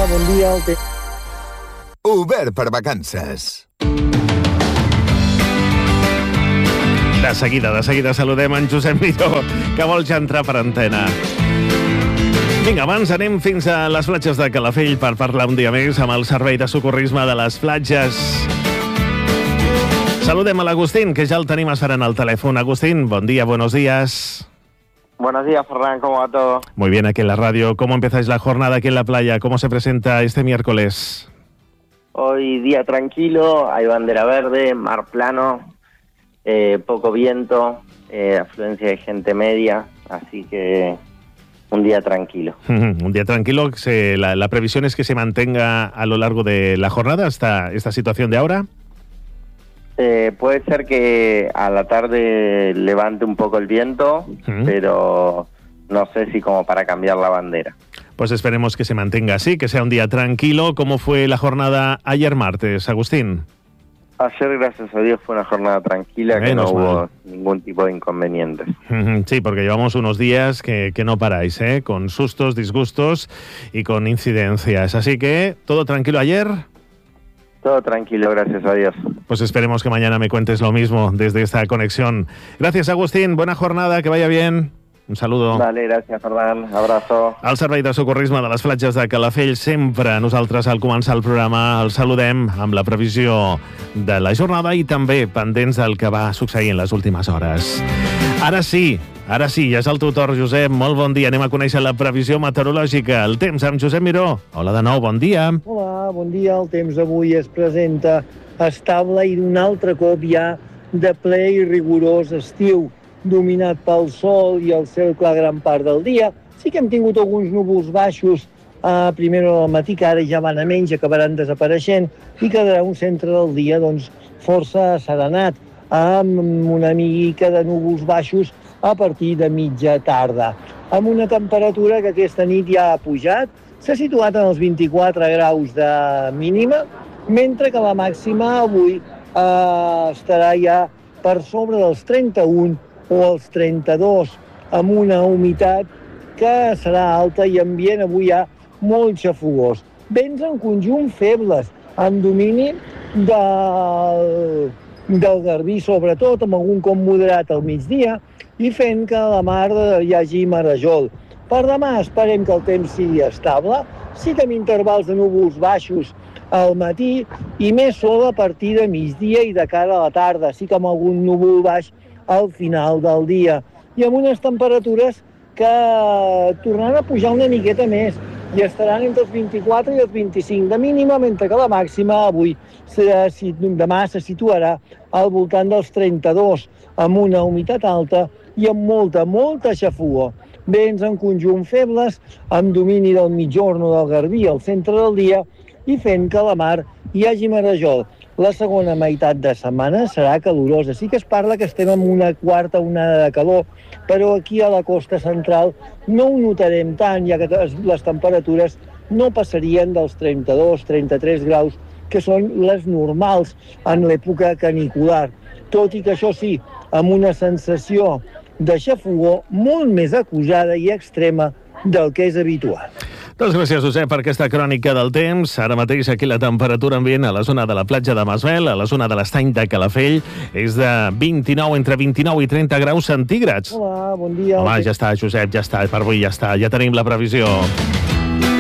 bon dia. Obert per vacances. De seguida saludem en Josep Miró, que vol ja entrar per antena. Vinga, abans anem fins a les platges de Calafell per parlar un dia més amb el Servei de Socorrisme de les Platges. Saludem a l'Agustín, que ja el tenim esperant al telèfon. Agustín, bon día, buenos días. Buenos días, Ferran, ¿cómo va todo? Muy bien, aquí en la radio. ¿Cómo empezáis la jornada aquí en la playa? ¿Cómo se presenta este miércoles? Hoy día tranquilo, hay bandera verde, mar plano, poco viento, afluencia de gente media, así que un día tranquilo. Un día tranquilo. La previsión es que se mantenga a lo largo de la jornada esta situación de ahora. Puede ser que a la tarde levante un poco el viento, pero no sé si como para cambiar la bandera. Pues esperemos que se mantenga así, que sea un día tranquilo. ¿Cómo fue la jornada ayer martes, Agustín? Ayer, gracias a Dios, fue una jornada tranquila, que no hubo ningún tipo de inconvenientes. Sí, porque llevamos unos días que no paráis, con sustos, disgustos y con incidencias. Así que, ¿todo tranquilo ayer? Todo tranquilo, gracias a Dios. Pues esperemos que mañana me cuentes lo mismo desde esta conexión. Gracias, Agustín. Buena jornada, que vaya bien. Un saludo. Vale, gràcies, Ferran. Abraço. El Servei de Socorrisme de les Platges de Calafell, sempre nosaltres al començar el programa el saludem amb la previsió de la jornada i també pendents del que va succeir en les últimes hores. Ara sí, ja és el teu torn, Josep. Molt bon dia. Anem a conèixer la previsió meteorològica. El temps amb Josep Miró. Hola de nou, bon dia. Hola, bon dia. El temps avui es presenta estable i d'un altre cop ja de ple i rigorós estiu, dominat pel sol i el cel clar gran part del dia. Sí que hem tingut alguns núvols baixos a primera hora del matí, que ara ja van a menys, acabaran desapareixent, i quedarà un centre del dia força asserenat, amb una mica de núvols baixos a partir de mitja tarda. Amb una temperatura que aquesta nit ja ha pujat, s'ha situat en els 24 graus de mínima, mentre que la màxima avui estarà ja per sobre dels 31 o els 32, amb una humitat que serà alta i ambient avui ja molt xafogós. Vents en conjunt febles, en domini del Garbí, sobretot, amb algun com moderat al migdia, i fent que a la mar hi hagi marejol. Per demà esperem que el temps sigui estable, sí que amb intervals de núvols baixos al matí i més sol a partir de migdia i de cara a la tarda, sí que amb algun núvol baix al final del dia, i amb unes temperatures que tornaran a pujar una miqueta més i estaran entre els 24 i els 25 de mínima, mentre que la màxima avui demà se situarà al voltant dels 32, amb una humitat alta i amb molta xafogor. Vents en conjunt febles, amb domini del migjorn o del Garbí al centre del dia i fent que a la mar hi hagi marejol. La segona meitat de setmana serà calorosa. Sí que es parla que estem en una quarta onada de calor, però aquí a la costa central no ho notarem tant, ja que les temperatures no passarien dels 32-33 graus, que són les normals en l'època canicular. Tot i que això sí, amb una sensació de xafogor molt més acusada i extrema del que és habitual. Doncs gràcies, Josep, per aquesta crònica del temps. Ara mateix aquí la temperatura ambient a la zona de la platja de Masvel, a la zona de l'estany de Calafell, és de 29, entre 29 i 30 graus centígrads. Hola, bon dia. Home, ja està, Josep, ja està, per avui ja està, ja tenim la previsió.